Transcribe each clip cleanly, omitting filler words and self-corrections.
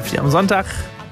HR4 am Sonntag.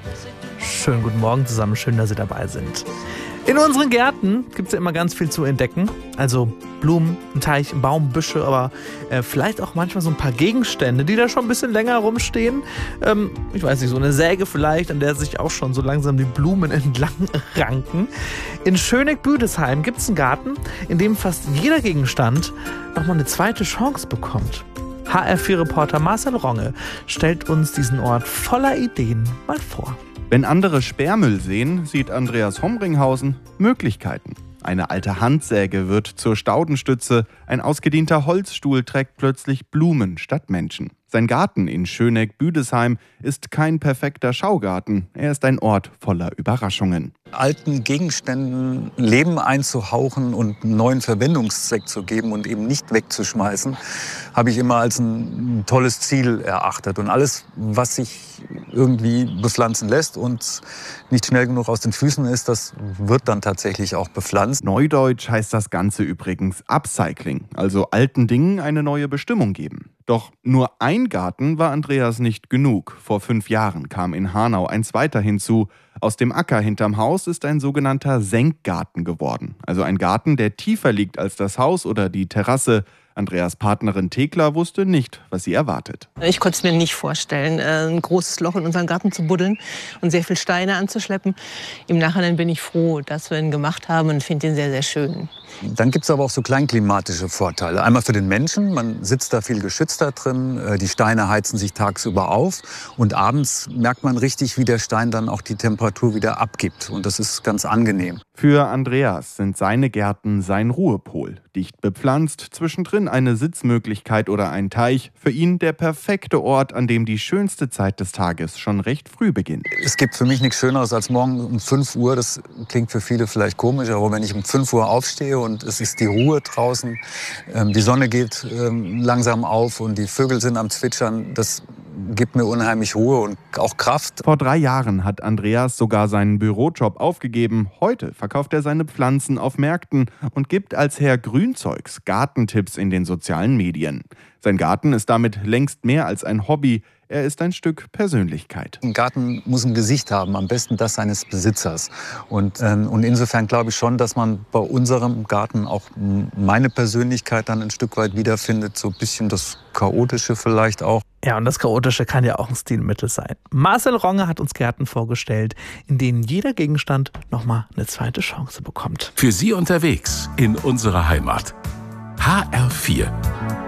Schönen guten Morgen zusammen, schön, dass Sie dabei sind. In unseren Gärten gibt es ja immer ganz viel zu entdecken. Also Blumen, ein Teich, ein Baum, Büsche, aber vielleicht auch manchmal so ein paar Gegenstände, die da schon ein bisschen länger rumstehen. Ich weiß nicht, so eine Säge vielleicht, an der sich auch schon so langsam die Blumen entlang ranken. In Schöneck-Büdesheim gibt es einen Garten, in dem fast jeder Gegenstand nochmal eine zweite Chance bekommt. HR4-Reporter Marcel Ronge stellt uns diesen Ort voller Ideen mal vor. Wenn andere Sperrmüll sehen, sieht Andreas Homringhausen Möglichkeiten. Eine alte Handsäge wird zur Staudenstütze, ein ausgedienter Holzstuhl trägt plötzlich Blumen statt Menschen. Sein Garten in Schöneck-Büdesheim ist kein perfekter Schaugarten, er ist ein Ort voller Überraschungen. Alten Gegenständen Leben einzuhauchen und einen neuen Verwendungszweck zu geben und eben nicht wegzuschmeißen, habe ich immer als ein tolles Ziel erachtet. Und alles, was sich irgendwie bepflanzen lässt und nicht schnell genug aus den Füßen ist, das wird dann tatsächlich auch bepflanzt. Neudeutsch heißt das Ganze übrigens Upcycling, also alten Dingen eine neue Bestimmung geben. Doch nur ein Garten war Andreas nicht genug. Vor 5 Jahren kam in Hanau ein zweiter hinzu. Aus dem Acker hinterm Haus ist ein sogenannter Senkgarten geworden. Also ein Garten, der tiefer liegt als das Haus oder die Terrasse. Andreas Partnerin Thekla wusste nicht, was sie erwartet. Ich konnte es mir nicht vorstellen, ein großes Loch in unseren Garten zu buddeln und sehr viel Steine anzuschleppen. Im Nachhinein bin ich froh, dass wir ihn gemacht haben und finde ihn sehr, sehr schön. Dann gibt es aber auch so kleinklimatische Vorteile. Einmal für den Menschen, man sitzt da viel geschützter drin, die Steine heizen sich tagsüber auf und abends merkt man richtig, wie der Stein dann auch die Temperatur wieder abgibt und das ist ganz angenehm. Für Andreas sind seine Gärten sein Ruhepol. Dicht bepflanzt, zwischendrin eine Sitzmöglichkeit oder ein Teich. Für ihn der perfekte Ort, an dem die schönste Zeit des Tages schon recht früh beginnt. Es gibt für mich nichts Schöneres als morgen um 5 Uhr. Das klingt für viele vielleicht komisch, aber wenn ich um 5 Uhr aufstehe und es ist die Ruhe draußen, die Sonne geht langsam auf und die Vögel sind am Zwitschern, das gibt mir unheimlich Ruhe und auch Kraft. Vor 3 Jahren hat Andreas sogar seinen Bürojob aufgegeben. Heute verkauft er seine Pflanzen auf Märkten und gibt als Herr Grünzeugs Gartentipps in den sozialen Medien. Sein Garten ist damit längst mehr als ein Hobby. Er ist ein Stück Persönlichkeit. Ein Garten muss ein Gesicht haben, am besten das seines Besitzers. Und insofern glaube ich schon, dass man bei unserem Garten auch meine Persönlichkeit dann ein Stück weit wiederfindet. So ein bisschen das Chaotische vielleicht auch. Ja, und das Chaotische kann ja auch ein Stilmittel sein. Marcel Ronge hat uns Gärten vorgestellt, in denen jeder Gegenstand nochmal eine zweite Chance bekommt. Für Sie unterwegs in unserer Heimat. HR4.